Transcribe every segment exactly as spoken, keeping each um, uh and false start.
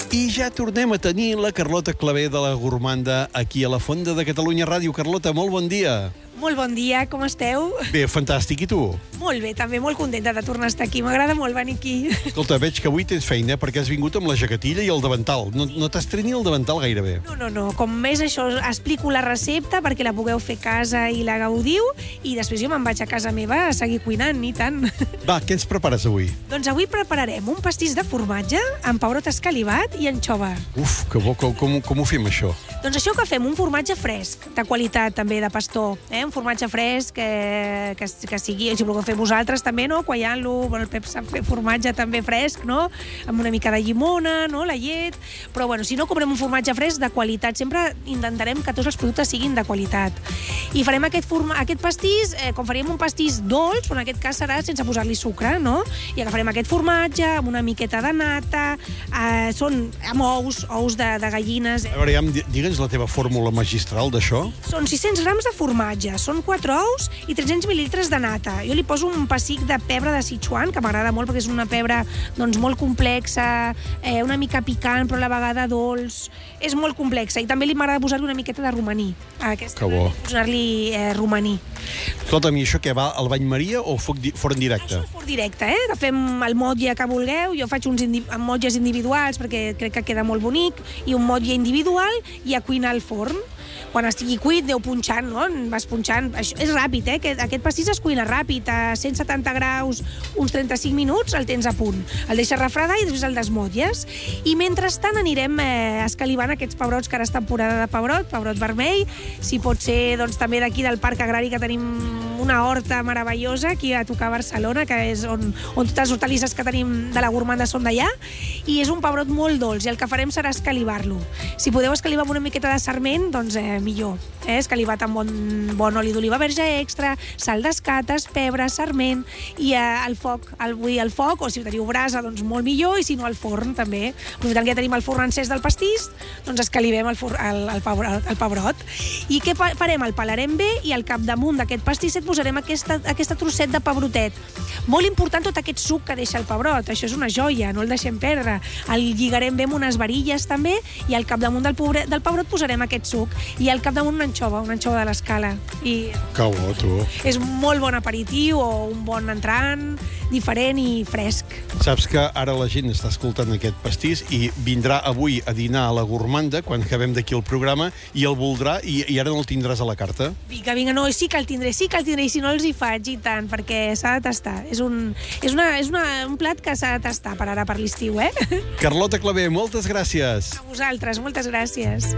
I ja tornem a tenir la Carlota Clavé de la Gourmanda aquí a la Fonda de Catalunya Ràdio. Carlota, molt bon dia. Molt bon dia, com esteu? Bé, fantàstic. I tu? Molt bé, també molt contenta de tornar a estar aquí. M'agrada molt venir aquí. Escolta, veig que avui tens feina perquè has vingut amb la jaquetilla i el davantal. No, no t'has tret ni el davantal gairebé. No, no, no. Com més això, explico la recepta perquè la pugueu fer a casa i la gaudiu i després jo me'n vaig a casa meva a seguir cuinant, i tant. Va, què ens prepares avui? Doncs avui prepararem un pastís de formatge amb pebrot escalivat i anxova. Uf, que bo. Com, com, com ho fem, això? Doncs això que fem, un formatge fresc, de qualitat també, de pastor, eh? Un formatge fresc que, que, que sigui, si voleu fer vosaltres també, no? Quallant-lo, bueno, el Pep sap fer formatge també fresc, no? Amb una mica de llimona, no? La llet, però bueno, si no comprem un formatge fresc de qualitat, sempre intentarem que tots els productes siguin de qualitat. I farem aquest, forma, aquest pastís, eh, com faríem un pastís dolç, però en aquest cas serà sense posar-li sucre, no? I agafarem aquest formatge amb una miqueta de nata, eh, són amb ous, ous de, de gallines. A veure, ja, digue'ns la teva fórmula magistral d'això. Són sis-cents grams de formatge, són quatre ous i tres-cents mil·lilitres de nata. Jo li poso un pessic de pebre de Sichuan, que m'agrada molt perquè és una pebre doncs, molt complexa, eh, una mica picant, però a la vegada dolç. És molt complexa. I també li m'agrada posar-li una miqueta de romaní. Aquesta, que bo. Posar-li eh, romaní. Escolta'm, i això què va? Al bany Maria o foc di forn directe? Això és forn directe, eh? Agafem el motlle que vulgueu. Jo faig uns indi amb motlles individuals perquè crec que queda molt bonic, i un motlle individual i a cuinar al forn. Quan estigui cuit, aneu punxant, no? Vas punxant. Això és ràpid, eh? Aquest, aquest pastís es cuina ràpid, a cent setanta graus, uns trenta-cinc minuts, el tens a punt. El deixes refredar i després el desmotlles. I mentrestant anirem eh, escalivant aquests pebrots, que ara és temporada de pebrot, pebrot vermell. Si pot ser, doncs, també d'aquí del Parc Agrari, que tenim una horta meravellosa aquí a tocar a Barcelona, que és on, on totes les hortalisses que tenim de la Gourmanda són d'allà, i és un pebrot molt dolç, i el que farem serà escalivar-lo. Si podeu escalivar amb una miqueta de sarment, doncs eh, millor. Eh? Escalivat amb bon, bon oli d'oliva verge extra, sal d'escates, pebre, sarment, i eh, al foc, al, vull dir, al foc, o si teniu brasa, doncs molt millor, i si no al forn també. Aprofitant que ja tenim el forn encès del pastís, doncs escalivem el, forn, el, el, pebrot, el pebrot. I què farem? El pelarem bé, i al capdamunt d'aquest pastisset posarem aquesta, aquesta trosset de pebrotet. Molt important tot aquest suc que deixa el pebrot. Això és una joia, no el deixem perdre. El lligarem bé amb unes varilles també, i al capdamunt del, pobre, del pebrot posarem aquest suc. I al capdamunt una anxova, una anxova de l'escala. I que bo, tu. És molt bon aperitiu o un bon entrant, diferent i fresc. Saps que ara la gent està escoltant aquest pastís i vindrà avui a dinar a la Gourmanda quan acabem d'aquí el programa i el voldrà i, i ara no el tindràs a la carta? Vinga, vinga, no, sí que el tindré, sí que el tindré, i si no els hi faig, i tant, perquè s'ha de tastar. És un, és una, és una, un plat que s'ha de tastar per ara, per l'estiu, eh? Carlota Clavé, moltes gràcies. A vosaltres, moltes gràcies.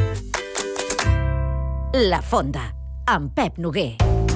La Fonda, amb Pep Noguer.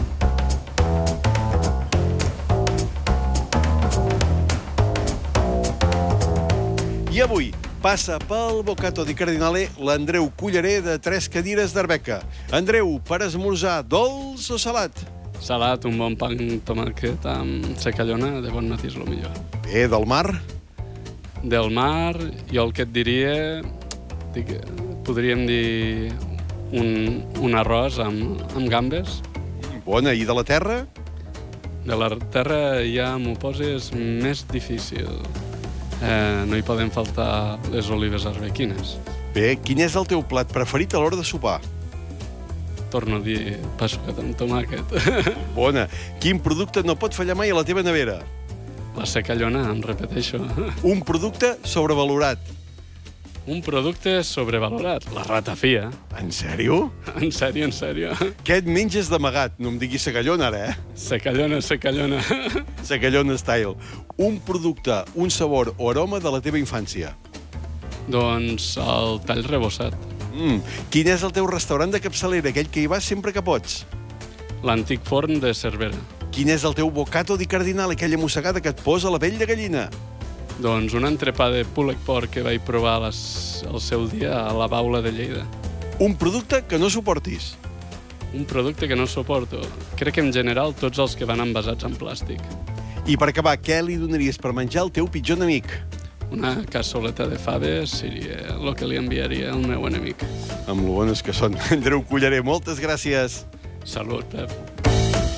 I avui passa pel Bocato di Cardinale l'Andreu Culleré, de Tres Cadires d'Arbeca. Andreu, per esmorzar, dolç o salat? Salat, un bon pa amb tomàquet amb secallona, de bon matí és el millor. Bé, del mar? Del mar, jo el que et diria, dic, podríem dir un, un arròs amb, amb gambes. Bona, i de la terra? De la terra ja m'ho poses més difícil. Eh, no hi poden faltar les olives arbequines. Bé, quin és el teu plat preferit a l'hora de sopar? Torno a dir pa sucat amb tomàquet. Bona. Quin producte no pot fallar mai a la teva nevera? La secallona, em repeteixo. Un producte sobrevalorat. Un producte sobrevalorat, la ratafia. En sèrio? En sèrio, en sèrio. Què et menges d'amagat? No em diguis secallona, ara, eh? Secallona, secallona. Secallona style. Un producte, un sabor o aroma de la teva infància. Doncs el tall rebossat. Mm. Quin és el teu restaurant de capçalera, aquell que hi vas sempre que pots? L'antic forn de Cervera. Quin és el teu bocato di cardinale, aquella mossegada que et posa la pell de gallina? Doncs un entrepà de púlec porc que vaig provar les, el seu dia a la Baula de Lleida. Un producte que no suportis. Un producte que no suporto. Crec que en general tots els que van envasats en plàstic. I per acabar, què li donaries per menjar al teu pitjor enemic? Una cassoleta de faves seria el que li enviaria al meu enemic. Amb lo bones que són. Andreu Culleré, moltes gràcies. Salut, Pep.